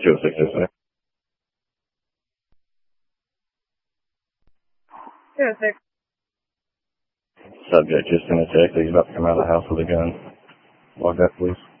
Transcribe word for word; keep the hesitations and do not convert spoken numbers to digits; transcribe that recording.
two oh six oh six. two oh six. Subject just in a text. He's about to come out of the house with a gun. Log that, please.